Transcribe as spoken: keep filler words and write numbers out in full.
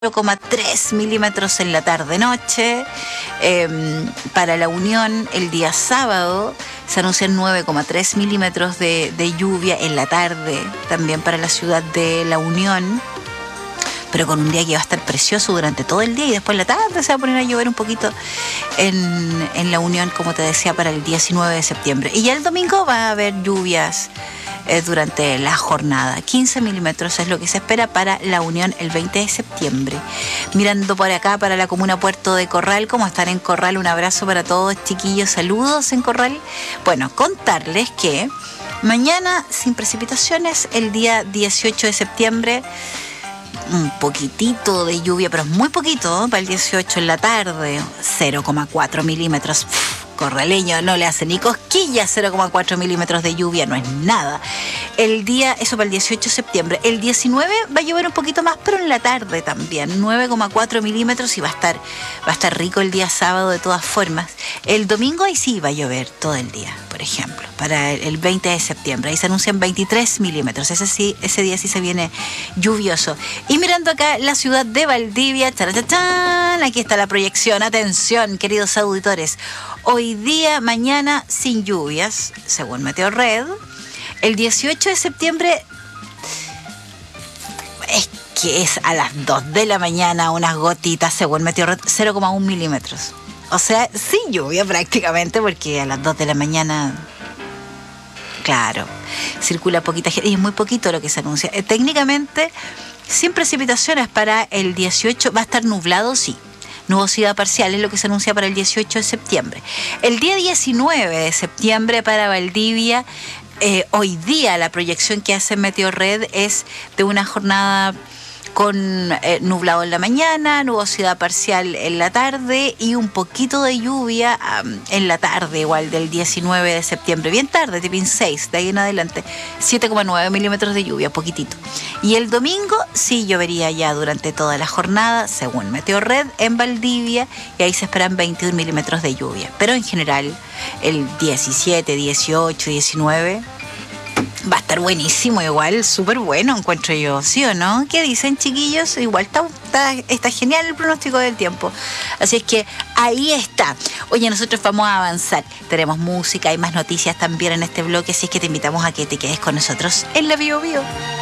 cero coma tres milímetros en la tarde-noche. Eh, para La Unión, el día sábado, se anuncian nueve coma tres milímetros de, de lluvia en la tarde, también para la ciudad de La Unión, pero con un día que va a estar precioso durante todo el día y después en la tarde se va a poner a llover un poquito en, en La Unión, como te decía, para el diecinueve de septiembre. Y ya el domingo va a haber lluvias eh, durante la jornada. quince milímetros es lo que se espera para La Unión el veinte de septiembre. Mirando por acá para la comuna Puerto de Corral, ¿cómo están en Corral? Un abrazo para todos, chiquillos, saludos en Corral. Bueno, contarles que mañana sin precipitaciones, el día dieciocho de septiembre, un poquitito de lluvia, pero es muy poquito, ¿eh? Para el dieciocho en la tarde, cero coma cuatro milímetros. Pff, corraleño no le hace ni cosquillas, cero coma cuatro milímetros de lluvia, no es nada. El día, eso para el dieciocho de septiembre. El diecinueve va a llover un poquito más, pero en la tarde también, nueve coma cuatro milímetros, y va a estar, va a estar rico el día sábado de todas formas. El domingo ahí sí va a llover todo el día, por ejemplo, para el veinte de septiembre. Ahí se anuncian veintitrés milímetros. Ese sí, ese día sí se viene lluvioso. Y mirando acá la ciudad de Valdivia, ¡tarachachán! Aquí está la proyección. Atención, queridos auditores. Hoy día, mañana, sin lluvias, según Meteorred. El dieciocho de septiembre es que es a las dos de la mañana, unas gotitas, según Meteorred, cero coma uno milímetros. O sea, sin lluvia prácticamente, porque a las dos de la mañana, claro, circula poquita gente, y es muy poquito lo que se anuncia. Eh, técnicamente, sin precipitaciones para el dieciocho, va a estar nublado, sí. Nubosidad parcial es lo que se anuncia para el dieciocho de septiembre. El día diecinueve de septiembre para Valdivia, eh, hoy día la proyección que hace Meteorred es de una jornada con eh, nublado en la mañana, nubosidad parcial en la tarde y un poquito de lluvia um, en la tarde, igual del diecinueve de septiembre, bien tarde, tipín seis, de ahí en adelante, siete coma nueve milímetros de lluvia, poquitito. Y el domingo sí llovería ya durante toda la jornada, según Meteorred, en Valdivia, y ahí se esperan veintiún milímetros de lluvia. Pero en general, el diecisiete, dieciocho, diecinueve... va a estar buenísimo, igual, súper bueno, encuentro yo, ¿sí o no? ¿Qué dicen, chiquillos? Igual está, está, está genial el pronóstico del tiempo. Así es que ahí está. Oye, nosotros vamos a avanzar. Tenemos música y más noticias también en este bloque, así es que te invitamos a que te quedes con nosotros en la Bio Bio.